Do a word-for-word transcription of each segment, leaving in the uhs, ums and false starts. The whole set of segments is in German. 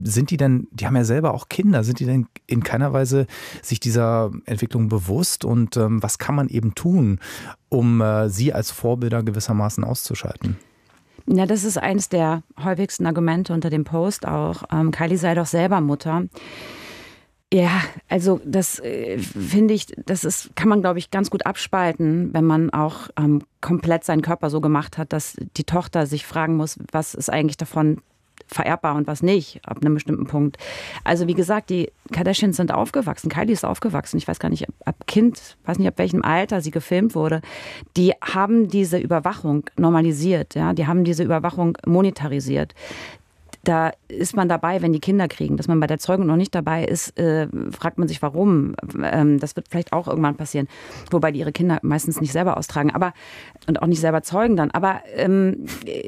Sind die denn, die haben ja selber auch Kinder, sind die denn in keiner Weise sich dieser Entwicklung bewusst und ähm, was kann man eben tun, um äh, sie als Vorbilder gewissermaßen auszuschalten? Ja, das ist eines der häufigsten Argumente unter dem Post auch. Ähm, Kylie sei doch selber Mutter. Ja, also das äh, finde ich, das ist, kann man, glaube ich, ganz gut abspalten, wenn man auch ähm, komplett seinen Körper so gemacht hat, dass die Tochter sich fragen muss, was ist eigentlich davon vererbbar und was nicht, ab einem bestimmten Punkt. Also wie gesagt, die Kardashians sind aufgewachsen, Kylie ist aufgewachsen, ich weiß gar nicht, ab Kind, weiß nicht, ab welchem Alter sie gefilmt wurde. Die haben diese Überwachung normalisiert, ja, die haben diese Überwachung monetarisiert. Da ist man dabei, wenn die Kinder kriegen. Dass man bei der Zeugung noch nicht dabei ist, äh, fragt man sich, warum. Ähm, das wird vielleicht auch irgendwann passieren. Wobei die ihre Kinder meistens nicht selber austragen, aber und auch nicht selber zeugen dann. Aber ähm,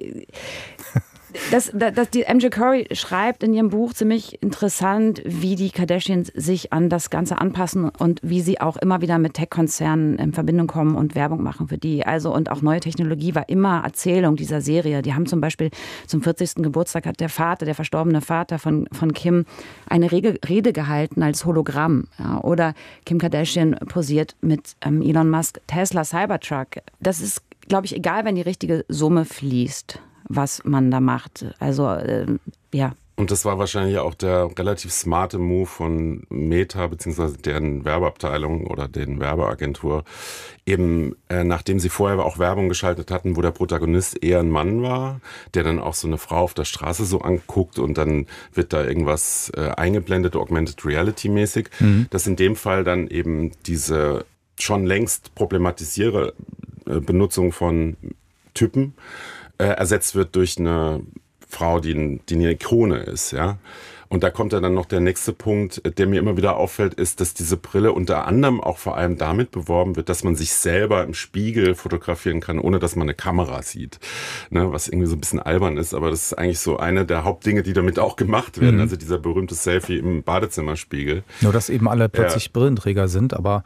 Das, das, die M J Corey schreibt in ihrem Buch ziemlich interessant, wie die Kardashians sich an das Ganze anpassen und wie sie auch immer wieder mit Tech-Konzernen in Verbindung kommen und Werbung machen für die. Also und auch neue Technologie war immer Erzählung dieser Serie. Die haben zum Beispiel zum vierzigsten Geburtstag hat der Vater, der verstorbene Vater von, von Kim, eine Rede, Rede gehalten als Hologramm. Ja, oder Kim Kardashian posiert mit ähm, Elon Musk Tesla Cybertruck. Das ist, glaube ich, egal, wenn die richtige Summe fließt, was man da macht. Also, äh, ja. Und das war wahrscheinlich auch der relativ smarte Move von Meta beziehungsweise deren Werbeabteilung oder deren Werbeagentur. Eben, äh, nachdem sie vorher auch Werbung geschaltet hatten, wo der Protagonist eher ein Mann war, der dann auch so eine Frau auf der Straße so anguckt und dann wird da irgendwas äh, eingeblendet, Augmented Reality mäßig. Mhm. Dass in dem Fall dann eben diese schon längst problematisierte äh, Benutzung von Typen Äh, ersetzt wird durch eine Frau, die, die eine Ikone ist, ja. Und da kommt ja dann noch der nächste Punkt, der mir immer wieder auffällt, ist, dass diese Brille unter anderem auch vor allem damit beworben wird, dass man sich selber im Spiegel fotografieren kann, ohne dass man eine Kamera sieht. Ne, was irgendwie so ein bisschen albern ist, aber das ist eigentlich so eine der Hauptdinge, die damit auch gemacht werden. Mhm. Also dieser berühmte Selfie im Badezimmerspiegel. Nur, dass eben alle plötzlich ja. Brillenträger sind, aber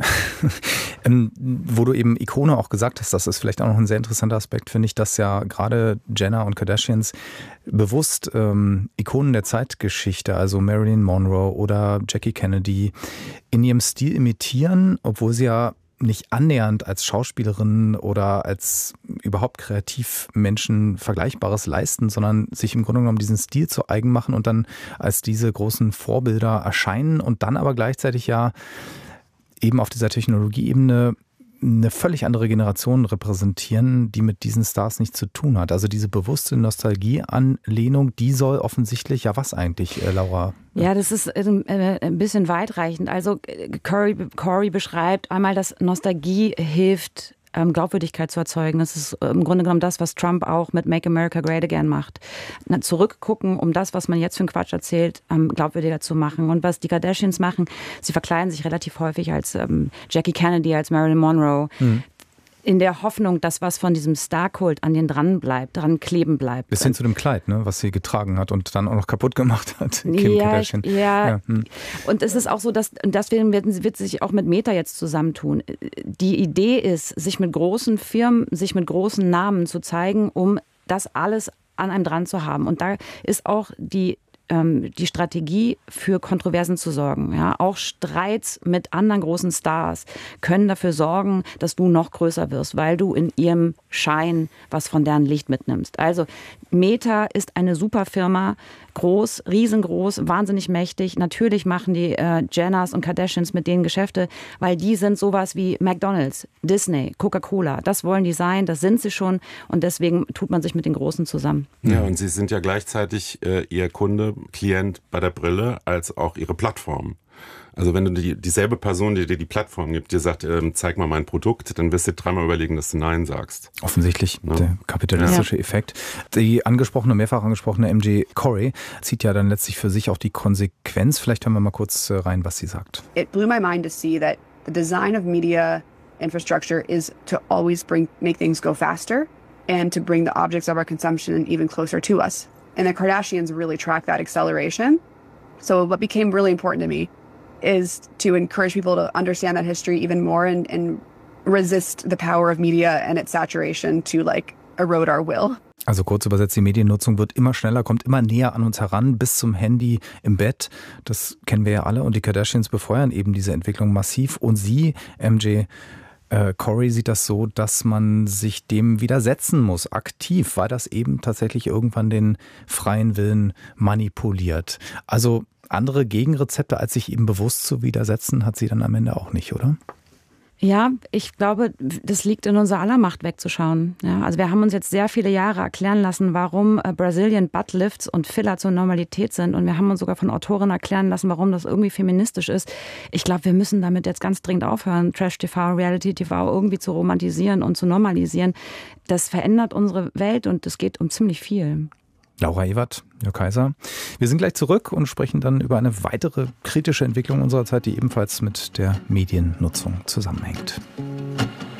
ähm, wo du eben Ikone auch gesagt hast, das ist vielleicht auch noch ein sehr interessanter Aspekt, finde ich, dass ja gerade Jenner und Kardashians bewusst ähm, Ikonen der Zeitgeschichte, also Marilyn Monroe oder Jackie Kennedy, in ihrem Stil imitieren, obwohl sie ja nicht annähernd als Schauspielerin oder als überhaupt Kreativmenschen Vergleichbares leisten, sondern sich im Grunde genommen diesen Stil zu eigen machen und dann als diese großen Vorbilder erscheinen und dann aber gleichzeitig ja eben auf dieser Technologieebene eine völlig andere Generation repräsentieren, die mit diesen Stars nichts zu tun hat. Also diese bewusste Nostalgie-Anlehnung, die soll offensichtlich, ja was eigentlich, äh, Laura? Ja, das ist äh, ein bisschen weitreichend. Also Corey, Corey beschreibt einmal, dass Nostalgie hilft, ähm, Glaubwürdigkeit zu erzeugen. Das ist im Grunde genommen das, was Trump auch mit Make America Great Again macht. Na, zurückgucken, um das, was man jetzt für einen Quatsch erzählt, ähm, glaubwürdiger zu machen. Und was die Kardashians machen, sie verkleiden sich relativ häufig als ähm, Jackie Kennedy, als Marilyn Monroe. Mhm. In der Hoffnung, dass was von diesem Star-Kult an denen dran bleibt, dran kleben bleibt. Bis hin zu dem Kleid, ne, was sie getragen hat und dann auch noch kaputt gemacht hat. Kim ja, Kardashian. Ja, ja. Hm. Und es ist auch so, dass deswegen wird, wird sie sich auch mit Meta jetzt zusammentun. Die Idee ist, sich mit großen Firmen, sich mit großen Namen zu zeigen, um das alles an einem dran zu haben. Und da ist auch die die Strategie, für Kontroversen zu sorgen. Ja, auch Streits mit anderen großen Stars können dafür sorgen, dass du noch größer wirst, weil du in ihrem Schein was von deren Licht mitnimmst. Also Meta ist eine super Firma, groß, riesengroß, wahnsinnig mächtig. Natürlich machen die äh, Jenners und Kardashians mit denen Geschäfte, weil die sind sowas wie McDonald's, Disney, Coca-Cola. Das wollen die sein, das sind sie schon und deswegen tut man sich mit den Großen zusammen. Ja, und sie sind ja gleichzeitig äh, ihr Kunde, Klient bei der Brille, als auch ihre Plattform. Also wenn du die, dieselbe Person, die dir die Plattform gibt, dir sagt, ähm, zeig mal mein Produkt, dann wirst du dreimal überlegen, dass du Nein sagst. Offensichtlich, ja. Der kapitalistische ja. Effekt. Die angesprochene, mehrfach angesprochene M J Corey zieht ja dann letztlich für sich auch die Konsequenz. Vielleicht hören wir mal kurz rein, was sie sagt. It blew my mind to see that the design of media infrastructure is to always bring make things go faster and to bring the objects of our consumption even closer to us. And the Kardashians really track that acceleration. So what became really important to me is to encourage people to understand that history even more and, and resist the power of media and its saturation to like erode our will. Also kurz übersetzt, die Mediennutzung wird immer schneller, kommt immer näher an uns heran, bis zum Handy im Bett. Das kennen wir ja alle und die Kardashians befeuern eben diese Entwicklung massiv. Und sie, M J äh, Corey, sieht das so, dass man sich dem widersetzen muss, aktiv, weil das eben tatsächlich irgendwann den freien Willen manipuliert. Also andere Gegenrezepte, als sich ihm bewusst zu widersetzen, hat sie dann am Ende auch nicht, oder? Ja, ich glaube, das liegt in unserer aller Macht wegzuschauen. Ja, also wir haben uns jetzt sehr viele Jahre erklären lassen, warum Brazilian Butt Lifts und Filler zur Normalität sind. Und wir haben uns sogar von Autorinnen erklären lassen, warum das irgendwie feministisch ist. Ich glaube, wir müssen damit jetzt ganz dringend aufhören, Trash-T V, Reality-T V irgendwie zu romantisieren und zu normalisieren. Das verändert unsere Welt und es geht um ziemlich viel. Laura Ewert, Jörg Kaiser. Wir sind gleich zurück und sprechen dann über eine weitere kritische Entwicklung unserer Zeit, die ebenfalls mit der Mediennutzung zusammenhängt.